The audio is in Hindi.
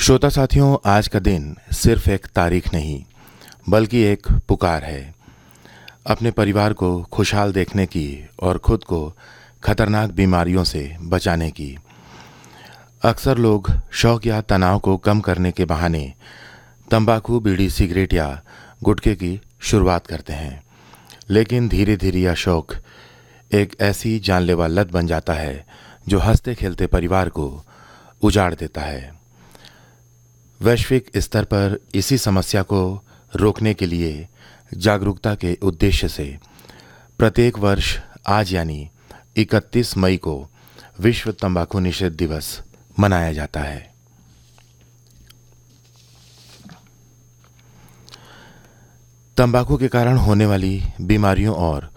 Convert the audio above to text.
श्रोता साथियों, आज का दिन सिर्फ एक तारीख नहीं बल्कि एक पुकार है। अपने परिवार को खुशहाल देखने की और खुद को खतरनाक बीमारियों से बचाने की। अक्सर लोग शौक या तनाव को कम करने के बहाने तंबाकू, बीड़ी, सिगरेट या गुटखे की शुरुआत करते हैं, लेकिन धीरे धीरे यह शौक एक ऐसी जानलेवा लत बन जाता है जो हंसते खेलते परिवार को उजाड़ देता है। वैश्विक स्तर पर इसी समस्या को रोकने के लिए जागरूकता के उद्देश्य से प्रत्येक वर्ष आज यानी 31 मई को विश्व तंबाकू निषेध दिवस मनाया जाता है। तंबाकू के कारण होने वाली बीमारियों और